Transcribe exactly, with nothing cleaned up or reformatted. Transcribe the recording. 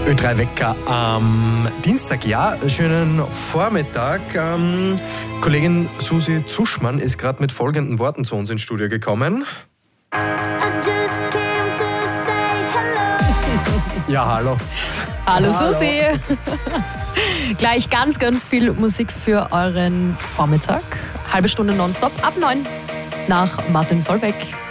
Ö drei Wecker am Dienstag, ja, schönen Vormittag. Ähm, Kollegin Susi Zuschmann ist gerade mit folgenden Worten zu uns ins Studio gekommen. Ja, hallo. Hallo, Hallo. Susi. Gleich ganz, ganz viel Musik für euren Vormittag. Halbe Stunde nonstop ab neun nach Martin Solveig.